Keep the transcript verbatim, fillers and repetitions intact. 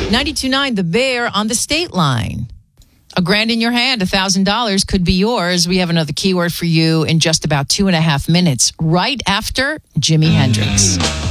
ninety-two point nine The Bear on the State Line. A grand in your hand, one thousand dollars could be yours. We have another keyword for you in just about two and a half minutes, right after Jimi Hendrix.